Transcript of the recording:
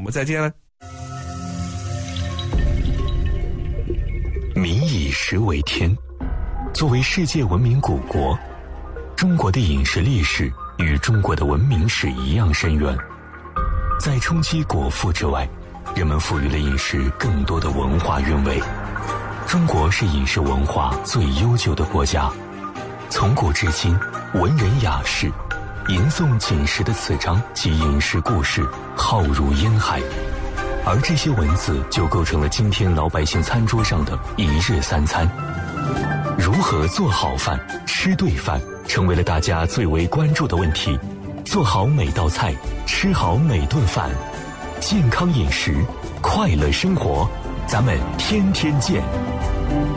们再见了。 民以食为天，作为世界文明古国，中国的饮食历史与中国的文明史一样深远。在冲击果腹之外，人们赋予了饮食更多的文化韵味。中国是饮食文化最悠久的国家，从古至今，文人雅士吟诵锦食的词章及饮食故事浩如烟海，而这些文字就构成了今天老百姓餐桌上的一日三餐。如何做好饭、吃对饭，成为了大家最为关注的问题。做好每道菜，吃好每顿饭，健康饮食，快乐生活，咱们天天见。